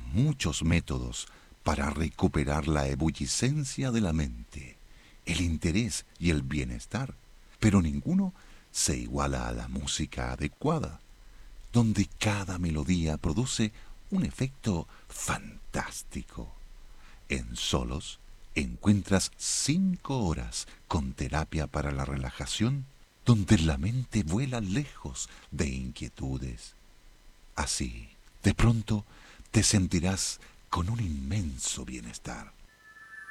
muchos métodos para recuperar la ebullicencia de la mente, el interés y el bienestar, pero ninguno se iguala a la música adecuada, donde cada melodía produce un efecto fantástico. En Solos encuentras 5 horas con terapia para la relajación, donde la mente vuela lejos de inquietudes. Así, de pronto, te sentirás con un inmenso bienestar.